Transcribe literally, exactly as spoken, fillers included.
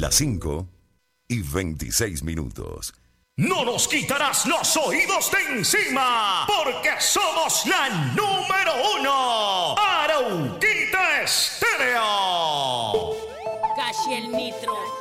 las cinco y veintiséis minutos. No nos quitarás los oídos de encima, porque somos la número uno. Arauquita Estéreo. Calle el Nitro.